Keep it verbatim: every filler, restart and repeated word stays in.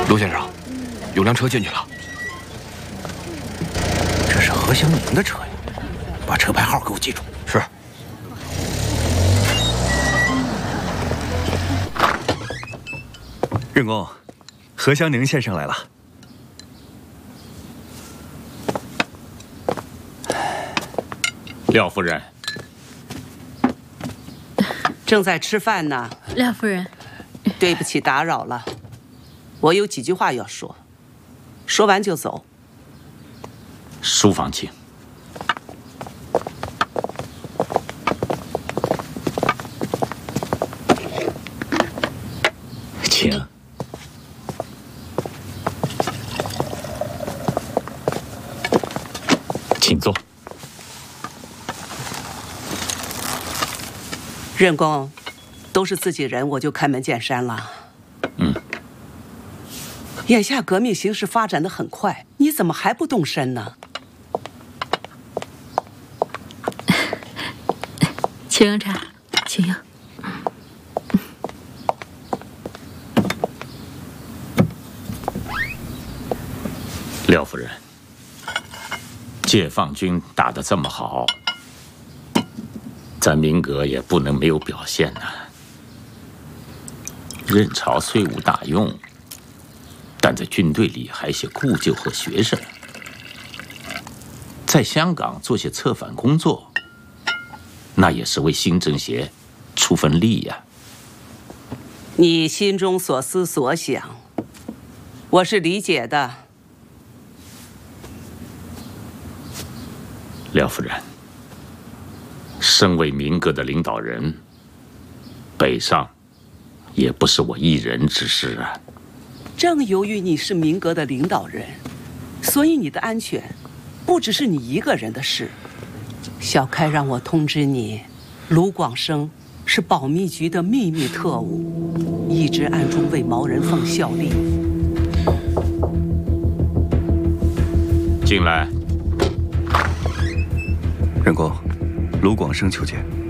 陆先生，有辆车进去了。 这是何香凝的车呀，把车牌号给我记住。 是。 任公，何香凝先生来了。 廖夫人， 正在吃饭呢。 廖夫人， 对不起，打扰了。我有几句话要说，说完就走。 书房请。请。请坐。 任公，都是自己人，我就开门见山了。 嗯。 眼下革命形势发展的很快，你怎么还不动身呢？ 请用茶，请用。 廖夫人，解放军打得这么好，咱民革也不能没有表现呐。任朝虽无大用，但在军队里还些故旧和学生，在香港做些策反工作，那也是为新政协出份力呀。 你心中所思所想，我是理解的。 廖夫人，身为民革的领导人，北上也不是我一人之事啊。 正由于你是民革的领导人，所以你的安全不只是你一个人的事。小开让我通知你，卢广生是保密局的秘密特务，一直暗中为毛人凤效力。 进来。 任公，卢广生求见。